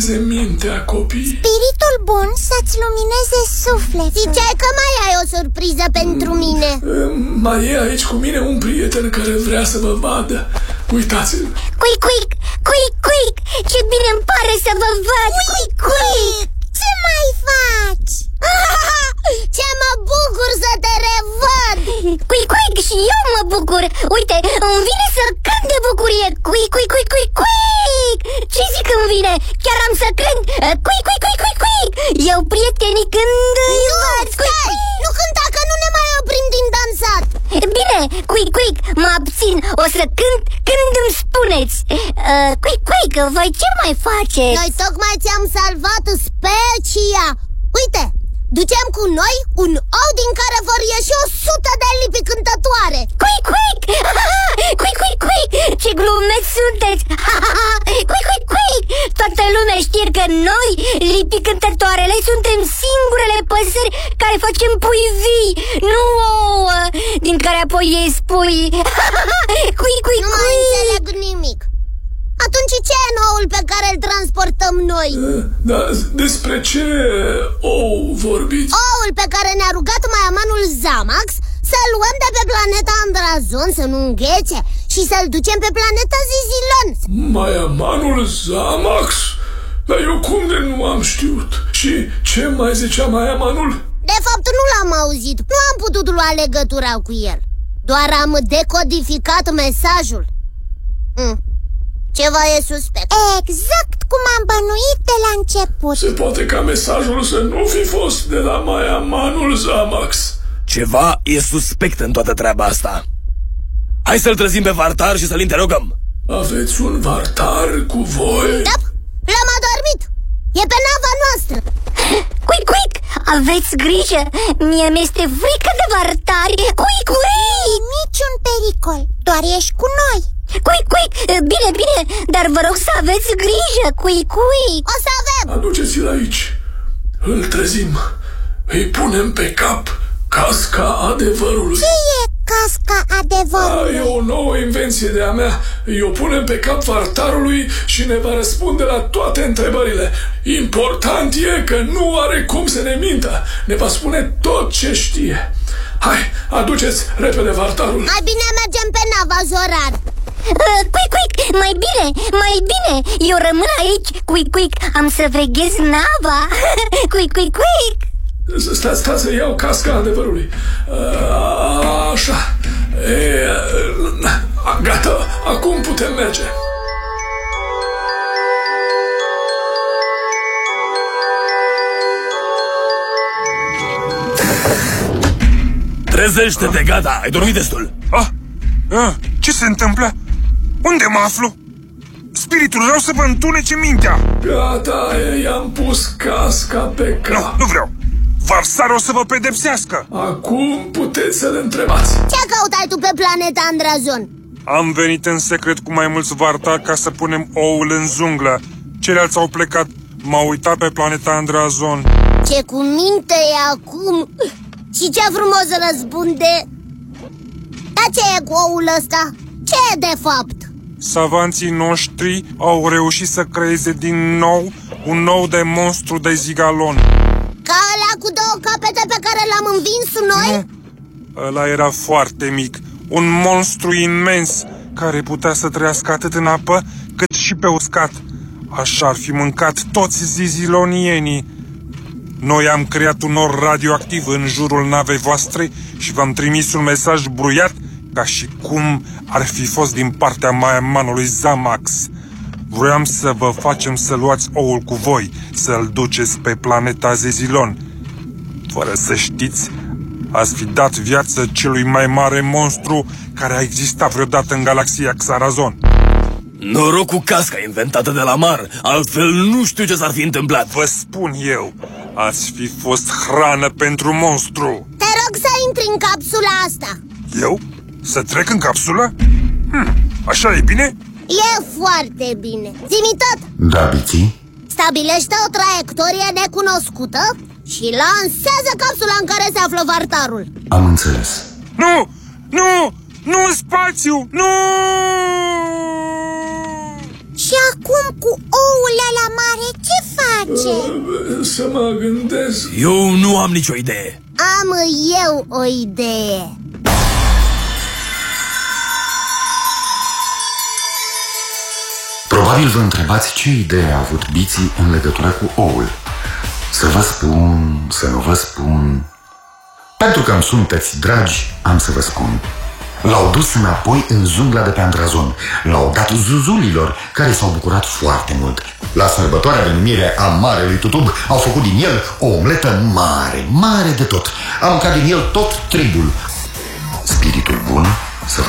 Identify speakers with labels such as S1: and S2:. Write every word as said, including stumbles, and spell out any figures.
S1: mintea, copii.
S2: Spiritul bun să-ți lumineze sufletul.
S3: Ziceai că mai ai o surpriză pentru mine.
S1: Mai e aici cu mine un prieten care vrea să mă vadă. Uitați-l.
S2: Cuic, cuic, cuic, cuic, ce bine îmi pare să vă văd. Cuic, cuic, ce mai faci?
S3: Ce mă bucur să te revăd.
S2: Cuic, cuic, și eu mă bucur. Uite, îmi vine să cânt de bucurie. Cuic, cuic, cuic, cuic, cuic. Ce zic îmi vine? Chiar am să cânt. Cuic, cuic, cuic, cuic, cuic. Eu prietenii când îi văd.
S3: Stai, nu cânta că nu ne mai oprim din dansat.
S2: Bine, cuic, cuic, mă abțin. O să cânt când îmi spuneți. uh, Cuic, cuic, voi ce mai faceți?
S3: Noi tocmai ți-am salvat specia. Uite, ducem cu noi un ou din care vor ieși o sută de lipi cântătoare.
S2: Cuic, cuic, cuic, cuic, cuic, ce glumeți sunteți. Cuic, cuic, cuic. Toată lumea știe că noi, lipi cântătoarele, suntem singurele păsări care facem pui vii, nu ouă din care apoi ies pui. Cuic, cuic,
S3: nu mai înțeleg nimic. Atunci ce e noul pe care îl transportăm noi?
S1: Da, despre ce ou vorbiți?
S3: Oul pe care ne-a rugat maiamanul Zamax să-l luăm de pe planeta Andrazon să nu înghețe și să-l ducem pe planeta Zizilon.
S1: Maiamanul Zamax? Dar eu cum de nu am știut? Și ce mai zicea maiamanul?
S3: De fapt nu l-am auzit, nu am putut lua legătura cu el. Doar am decodificat mesajul. mm. Ceva e suspect.
S2: Exact cum am bănuit de la început.
S1: Se poate ca mesajul să nu fi fost de la maiamanul Zamax.
S4: Ceva e suspect în toată treaba asta. Hai să-l trezim pe Vartar și să-l interogăm.
S1: Aveți un Vartar cu voi?
S3: Da, l-am adormit. E pe nava noastră.
S2: Cuic, cuic, aveți grijă. Mie mi-este frică de Vartari. Cuic, cuic. Niciun pericol, doar ești cu noi. Cuic, cuic, bine, bine, dar vă rog să aveți grijă. Cuic, cuic.
S3: O să avem.
S1: Aduceți-l aici. Îl trezim. Îi punem pe cap casca adevărului.
S2: Ce e casca adevărului?
S1: A, e o nouă invenție de-a mea. I-o punem pe cap Vartarului și ne va răspunde la toate întrebările. Important e că nu are cum să ne mintă. Ne va spune tot ce știe. Hai, aduceți repede Vartarul.
S3: Mai bine mergem pe nava Zorar.
S2: Uh, cuic, cuic, mai bine, mai bine. Eu rămân aici, cuic, cuic, am să veghez nava. Cuic, cuic, cuic.
S1: Stați, stați să iau casca adevărului. Așa. E, gata, acum putem merge.
S4: Trezește-te, gata, ai dormit destul.
S5: Ah, ah, ce se întâmplă? Unde mă aflu? Spiritul rău să vă întunece mintea.
S1: Gata, i-am pus casca pe cap.
S5: Nu, nu vreau. Varsar o să vă pedepsească.
S1: Acum puteți să-l întrebați.
S3: Ce căutai tu pe planeta Andrazon?
S5: Am venit în secret cu mai mulți Vartar ca să punem oul în junglă. Ceilalți au plecat. M-au uitat pe planeta Andrazon.
S3: Ce cu minte e acum. Și ce frumos răspunde. Dar ce e cu oul ăsta? Ce e de fapt?
S5: Savanții noștri au reușit să creeze din nou un nou de monstru de zigalon.
S3: Ca ăla cu două capete pe care l-am învins noi?
S5: Nu, ăla era foarte mic. Un monstru imens care putea să trăiască atât în apă cât și pe uscat. Așa ar fi mâncat toți zizilonienii. Noi am creat un nor radioactiv în jurul navei voastre și v-am trimis un mesaj bruiat ca și cum ar fi fost din partea maiamanului Zamax. Vroiam să vă facem să luați oul cu voi, să-l duceți pe planeta Zizilon. Fără să știți, ați fi dat viață celui mai mare monstru care a existat vreodată în galaxia Xarazon.
S4: Noroc cu casca inventată de la Mar, altfel nu știu ce s-ar fi întâmplat.
S5: Vă spun eu, ați fi fost hrană pentru monstru.
S3: Te rog să intri în capsula asta.
S5: Eu? Să trec în capsulă? Hm, așa e bine?
S3: E foarte bine. Zi-mi tot.
S6: Da, Biții?
S3: Stabilește o traiectorie necunoscută și lansează capsula în care se află Vartarul.
S6: Am înțeles.
S5: Nu! Nu! Nu în spațiu! Nu!
S3: Și acum cu oul ăla mare ce face?
S1: Să mă gândesc.
S4: Eu nu am nicio idee.
S3: Am eu o idee.
S6: Probabil vă întrebați ce idee a avut Biții în legătură cu oul. Să vă spun, să nu vă spun. Pentru că îmi sunteți dragi, am să vă spun. L-au dus înapoi în jungla de pe Andrazon. L-au dat zuzulilor, care s-au bucurat foarte mult. La sărbătoarea de numire a Marelui Tutub au făcut din el o omletă mare, mare de tot. Au mâncat din el tot tribul. Spiritul bun